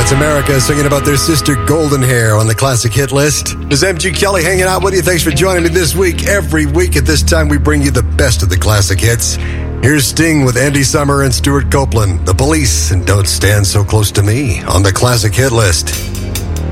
That's America singing about their sister Golden Hair on the classic hit list. This is MG Kelly hanging out with you. Thanks for joining me this week. Every week at this time, we bring you the best of the classic hits. Here's Sting with Andy Summer and Stuart Copeland, The Police, and Don't Stand So Close to Me on the classic hit list.